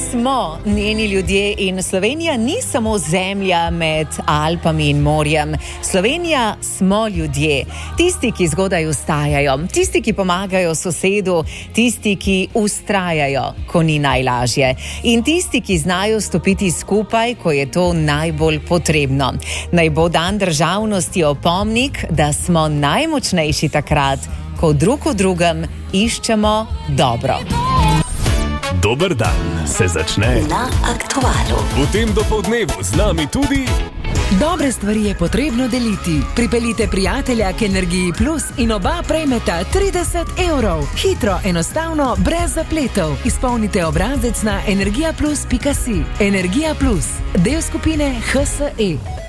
smo njeni ljudje in Slovenija ni samo zemlja med Alpami in morjem. Slovenija smo ljudje. Tisti, ki zgodaj vstajajo, tisti, ki pomagajo sosedu, tisti, ki vztrajajo, ko ni najlažje. In tisti, ki znajo stopiti skupaj, ko je to najbolj potrebno. Naj bo dan državnosti opomnik, da smo najmočnejši takrat, ko drug v drugem iščemo dobro. Dober dan se začne na Aktualu. V tem dopoldnevu z nami tudi... Dobre stvari je potrebno deliti. Pripeljite prijatelja k Energiji Plus in oba prejmeta 30 €. Hitro, enostavno, brez zapletov. Izpolnite obrazec na energijaplus.si. Energija Plus, del skupine HSE.